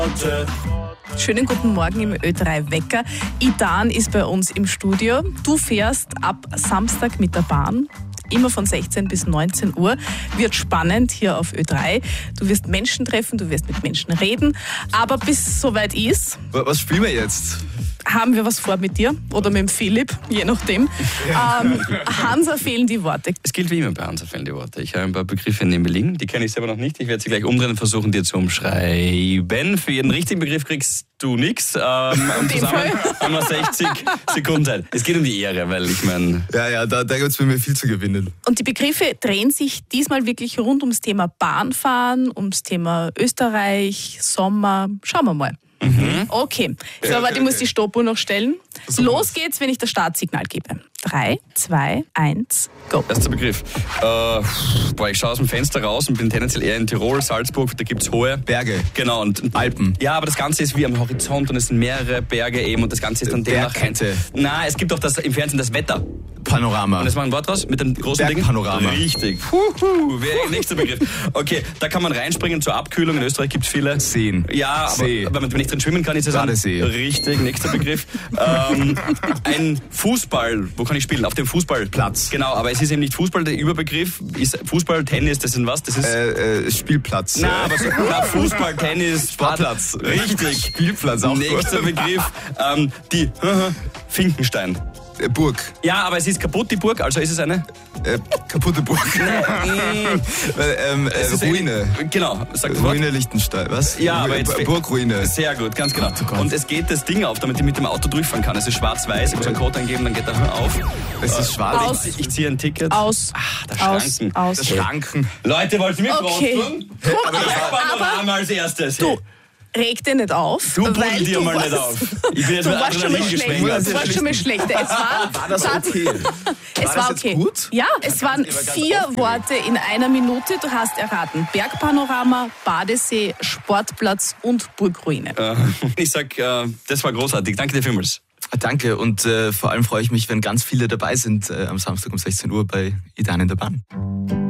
Schönen guten Morgen im Ö3 Wecker. Idan ist bei uns im Studio. Du fährst ab Samstag mit der Bahn. Immer von 16 bis 19 Uhr. Wird spannend hier auf Ö3. Du wirst Menschen treffen, du wirst mit Menschen reden. Aber bis es soweit ist... Was spielen wir jetzt? Haben wir was vor mit dir oder mit dem Philipp, je nachdem. Hansa fehlen die Worte. Es gilt wie immer bei Hansa fehlen die Worte. Ich habe ein paar Begriffe neben mir liegen, die kenne ich selber noch nicht. Ich werde sie gleich umdrehen und versuchen, dir zu umschreiben. Für jeden richtigen Begriff kriegst du nichts. Und zusammen haben wir 60 Sekunden Zeit. Es geht um die Ehre, weil ich meine... Ja, da gibt es bei mir viel zu gewinnen. Und die Begriffe drehen sich diesmal wirklich rund ums Thema Bahnfahren, ums Thema Österreich, Sommer. Schauen wir mal. Okay, so, aber ich muss die Stoppuhr noch stellen. Los geht's, wenn ich das Startsignal gebe. 3, 2, 1, go. Erster Begriff. Ich schaue aus dem Fenster raus und bin tendenziell eher in Tirol, Salzburg, da gibt es hohe Berge. Genau. Und Alpen. Ja, aber das Ganze ist wie am Horizont und es sind mehrere Berge eben und das Ganze ist dann demnach... Bergkette. Nein, es gibt auch das im Fernsehen das Wetter. Panorama. Und das war ein Wort was? Mit dem großen Ding? Bergpanorama. Richtig. Nächster Begriff. Okay, da kann man reinspringen zur Abkühlung. In Österreich gibt es viele... Seen. Ja, aber wenn ich drin schwimmen kann, ist es Badesee. Richtig, nächster Begriff. Ein Fußball, wo kann ich spielen? Auf dem Fußballplatz. Genau, aber es ist eben nicht Fußball, der Überbegriff ist Fußball, Tennis, das sind was? Das ist... Spielplatz. Aber Fußball, Tennis, Sportplatz. Richtig. Spielplatz auch. Nächster Begriff, die Finkenstein. Burg. Ja, aber es ist kaputt, die Burg, also ist es eine... Kaputte Burg. Ruine. Genau, sag das Ruine Liechtenstein, was? Ja, aber jetzt... Burgruine. Sehr gut, ganz genau. Und es geht das Ding auf, damit ich mit dem Auto durchfahren kann. Es ist schwarz-weiß, ich muss einen Code eingeben, dann geht er auf. Es ist schwarz. Ich ziehe ein Ticket. Aus. Der Schranken. Aus. Schranken. Leute, wollt ihr mich Okay. fronten? Panorama als erstes. Du, reg dir nicht auf. Du weil pudel dir du mal warst- nicht auf. Ich bin jetzt Du mit warst schon mal Adrenalin schlechter. geschwängert. Du warst schon mal schlechter. War das okay? Es war das okay. jetzt gut? Ja, es waren 4 Worte in einer Minute. Du hast erraten. Bergpanorama, Badesee, Sportplatz und Burgruine. Ich sag, das war großartig. Danke dir vielmals. Danke und vor allem freue ich mich, wenn ganz viele dabei sind am Samstag um 16 Uhr bei Idan in der Bahn.